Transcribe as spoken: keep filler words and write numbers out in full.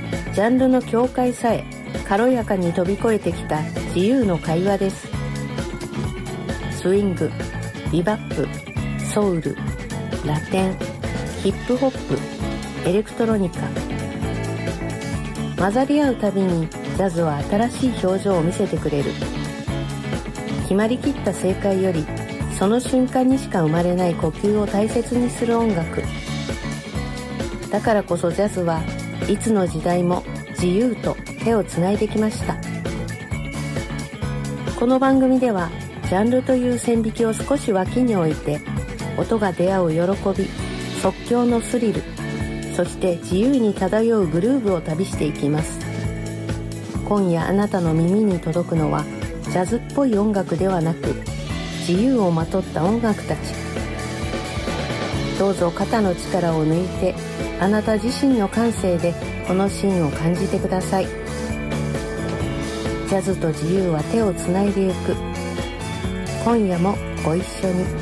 ジャンルの境界さえ軽やかに飛び越えてきた自由の会話です。スイング、ビバップ、ソウル、ラテン、ヒップホップ、エレクトロニカ。混ざり合うたびにジャズは新しい表情を見せてくれる。決まりきった正解よりその瞬間にしか生まれない呼吸を大切にする音楽。だからこそジャズはいつの時代も自由と手をつないできました。この番組ではジャンルという線引きを少し脇に置いて、音が出会う喜び、即興のスリル、そして自由に漂うグルーヴを旅していきます。今夜あなたの耳に届くのはジャズっぽい音楽ではなく、自由をまとった音楽たち。どうぞ肩の力を抜いて、あなた自身の感性でこのシーンを感じてください。ジャズと自由は手をつないでゆく。今夜もご一緒に。